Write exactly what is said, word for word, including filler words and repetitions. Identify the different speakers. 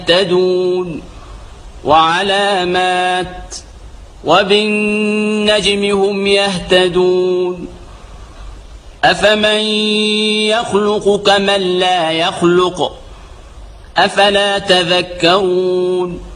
Speaker 1: يهتدون وعلامات وبالنجم هم يهتدون أفمن يخلق كمن لا يخلق أفلا تذكرون